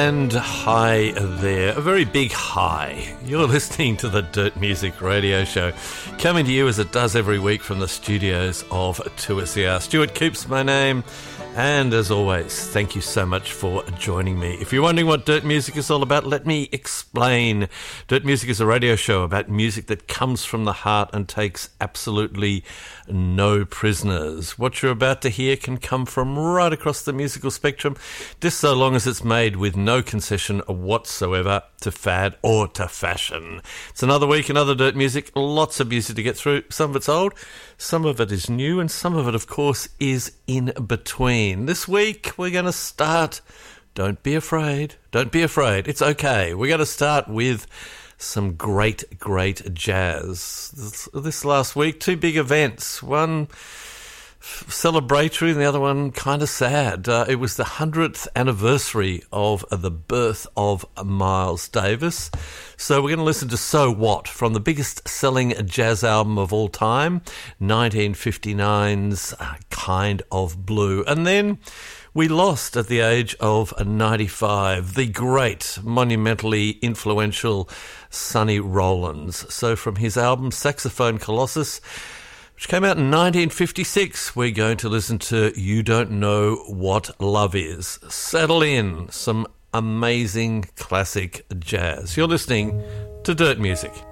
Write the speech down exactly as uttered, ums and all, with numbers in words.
And hi there, a very big hi. You're listening to the Dirt Music Radio Show, coming to you as it does every week from the studios of two S E R. Stuart Coops, my name, and as always, thank you so much for joining me. If you're wondering what Dirt Music is all about, let me explain. Dirt Music is a radio show about music that comes from the heart and takes absolutely no prisoners. What you're about to hear can come from right across the musical spectrum, just so long as it's made with no concession whatsoever to fad or to fashion. It's another week, another Dirt Music, lots of music to get through. Some of it's old, some of it is new, and some of it, of course, is in between. This week, we're going to start, don't be afraid, don't be afraid, it's okay. We're going to start with some great, great jazz. This, this last week, two big events. One celebratory and the other one kind of sad. Uh, it was the hundredth anniversary of the birth of Miles Davis. So we're going to listen to So What from the biggest selling jazz album of all time, nineteen fifty-nine's uh, Kind of Blue. And then we lost at the age of ninety-five the great, monumentally influential Sonny Rollins. So from his album Saxophone Colossus, which came out in nineteen fifty-six, we're going to listen to You Don't Know What Love Is. Settle in, some amazing classic jazz. You're listening to Dirt Music.